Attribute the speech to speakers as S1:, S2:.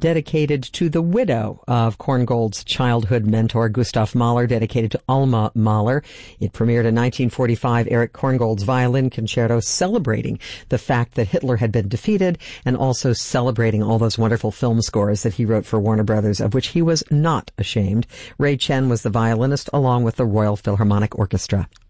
S1: dedicated to the widow of Korngold's childhood mentor, Gustav Mahler, dedicated to Alma Mahler. It premiered in 1945, Erich Korngold's violin concerto, celebrating the fact that Hitler had been defeated and also celebrating all those wonderful film scores that he wrote for Warner Brothers, of which he was not ashamed. Ray Chen was the violinist along with the Royal Philharmonic Orchestra.